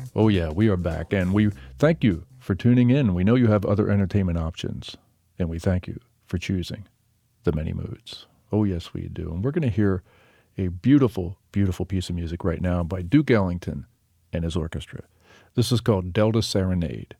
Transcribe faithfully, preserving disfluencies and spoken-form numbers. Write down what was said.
Oh, yeah, we are back, and we thank you for tuning in. We know you have other entertainment options, and we thank you for choosing the many moods. Oh, yes, we do. And we're going to hear a beautiful, beautiful piece of music right now by Duke Ellington and his orchestra. This is called Delta Serenade.